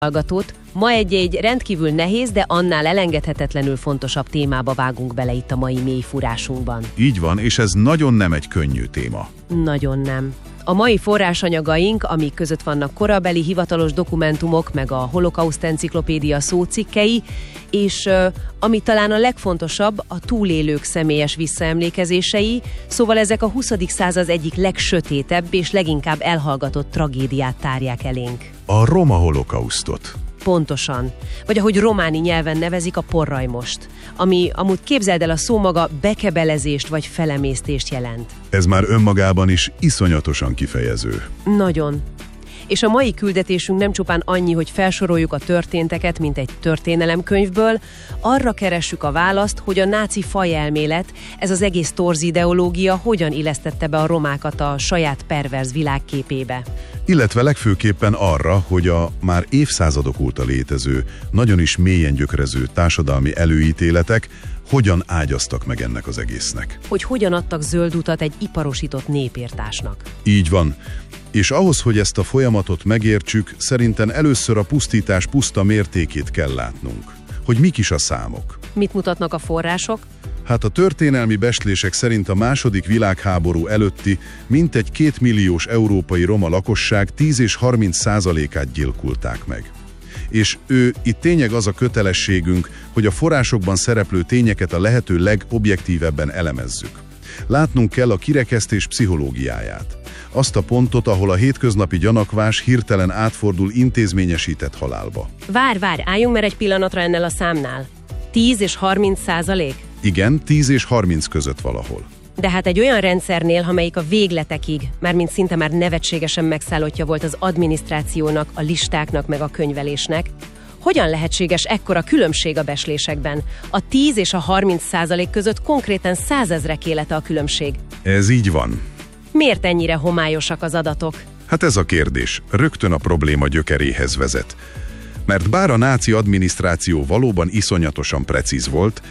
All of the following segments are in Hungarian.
hallgatót. Ma egy rendkívül nehéz, de annál elengedhetetlenül fontosabb témába vágunk bele itt a mai mélyfúrásunkban. Így van, és ez nagyon nem egy könnyű téma. Nagyon nem. A mai forrásanyagaink, amik között vannak korabeli hivatalos dokumentumok, meg a Holokauszt enciklopédia szócikkei, és ami talán a legfontosabb, a túlélők személyes visszaemlékezései, szóval ezek a 20. század egyik legsötétebb és leginkább elhallgatott tragédiát tárják elénk. A roma holokausztot. Pontosan. Vagy ahogy románi nyelven nevezik, a porrajmost, ami amúgy képzeld el a szó maga bekebelezést vagy felemésztést jelent. Ez már önmagában is iszonyatosan kifejező. Nagyon. És a mai küldetésünk nem csupán annyi, hogy felsoroljuk a történteket, mint egy történelemkönyvből, arra keressük a választ, hogy a náci fajelmélet, ez az egész torz ideológia hogyan illesztette be a romákat a saját perverz világképébe. Illetve legfőképpen arra, hogy a már évszázadok óta létező, nagyon is mélyen gyökerező társadalmi előítéletek hogyan ágyaztak meg ennek az egésznek. Hogy hogyan adtak zöld utat egy iparosított népirtásnak. Így van. És ahhoz, hogy ezt a folyamatot megértsük, szerintem először a pusztítás puszta mértékét kell látnunk. Hogy mik is a számok. Mit mutatnak a források? Hát a történelmi becslések szerint a II. Világháború előtti mintegy 2 milliós európai roma lakosság 10 és 30%-át gyilkolták meg. És itt tényleg az a kötelességünk, hogy a forrásokban szereplő tényeket a lehető legobjektívebben elemezzük. Látnunk kell a kirekesztés pszichológiáját. Azt a pontot, ahol a hétköznapi gyanakvás hirtelen átfordul intézményesített halálba. Várj, álljunk meg egy pillanatra ennél a számnál. 10 és 30%? Igen, 10 és 30 között valahol. De hát egy olyan rendszernél, amelyik a végletekig, mármint szinte már nevetségesen megszállottja volt az adminisztrációnak, a listáknak meg a könyvelésnek, hogyan lehetséges ekkora különbség a becslésekben? A 10 és a 30% között konkrétan 100 000 élete a különbség. Ez így van. Miért ennyire homályosak az adatok? Hát ez a kérdés rögtön a probléma gyökeréhez vezet. Mert bár a náci adminisztráció valóban iszonyatosan precíz volt,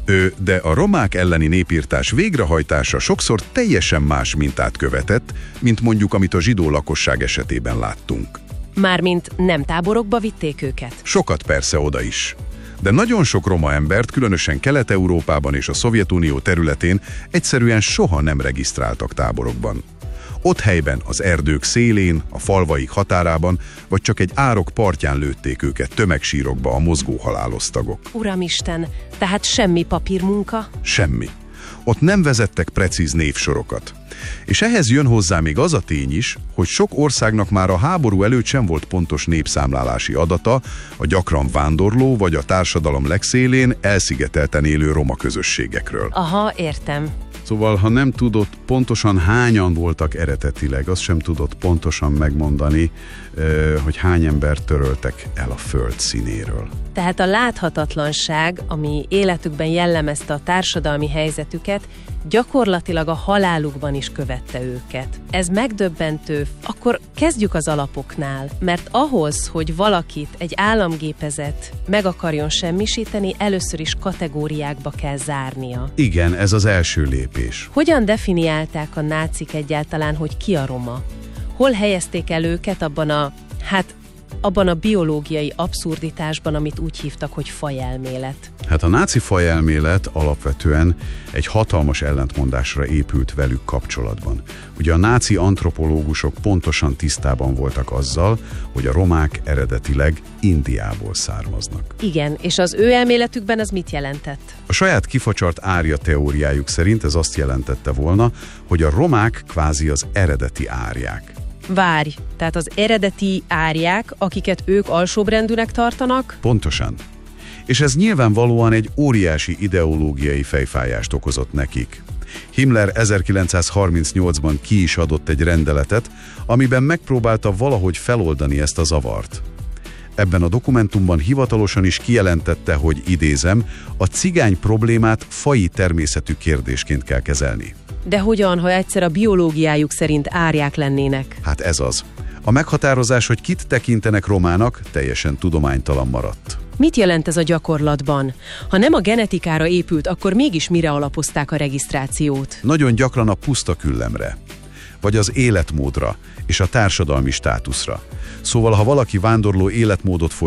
de a romák elleni népirtás végrehajtása sokszor teljesen más mintát követett, mint mondjuk amit a zsidó lakosság esetében láttunk. Mármint nem táborokba vitték őket? Sokat persze oda is. De nagyon sok roma embert, különösen Kelet-Európában és a Szovjetunió területén egyszerűen soha nem regisztráltak táborokban. Ott helyben, az erdők szélén, a falvaik határában, vagy csak egy árok partján lőtték őket tömegsírokba a mozgó halálosztagok. Uramisten, tehát semmi papírmunka? Semmi. Ott nem vezettek precíz névsorokat. És ehhez jön hozzá még az a tény is, hogy sok országnak már a háború előtt sem volt pontos népszámlálási adata a gyakran vándorló vagy a társadalom legszélén elszigetelten élő roma közösségekről. Aha, értem. Szóval, ha nem tudod pontosan hányan voltak eredetileg, azt sem tudod pontosan megmondani, hogy hány embert töröltek el a föld színéről. Tehát a láthatatlanság, ami életükben jellemezte a társadalmi helyzetüket, gyakorlatilag a halálukban is követte őket. Ez megdöbbentő. Akkor kezdjük az alapoknál, mert ahhoz, hogy valakit egy államgépezet meg akarjon semmisíteni, először is kategóriákba kell zárnia. Igen, ez az első lépés. Hogyan definiálták a nácik egyáltalán, hogy ki a roma? Hol helyezték el őket abban a biológiai abszurditásban, amit úgy hívtak, hogy fajelmélet? Hát a náci fajelmélet alapvetően egy hatalmas ellentmondásra épült velük kapcsolatban. Ugye a náci antropológusok pontosan tisztában voltak azzal, hogy a romák eredetileg Indiából származnak. Igen, és az ő elméletükben ez mit jelentett? A saját kifacsart árja teóriájuk szerint ez azt jelentette volna, hogy a romák kvázi az eredeti árják. Várj, tehát az eredeti árják, akiket ők alsóbrendűnek tartanak? Pontosan. És ez nyilvánvalóan egy óriási ideológiai fejfájást okozott nekik. Himmler 1938-ban ki is adott egy rendeletet, amiben megpróbálta valahogy feloldani ezt a zavart. Ebben a dokumentumban hivatalosan is kijelentette, hogy idézem, a cigány problémát faji természetű kérdésként kell kezelni. De hogyan, ha egyszer a biológiájuk szerint árják lennének? Hát ez az. A meghatározás, hogy kit tekintenek romának, teljesen tudománytalan maradt. Mit jelent ez a gyakorlatban? Ha nem a genetikára épült, akkor mégis mire alapozták a regisztrációt? Nagyon gyakran a puszta küllemre, vagy az életmódra és a társadalmi státuszra. Szóval, ha valaki vándorló életmódot folytat,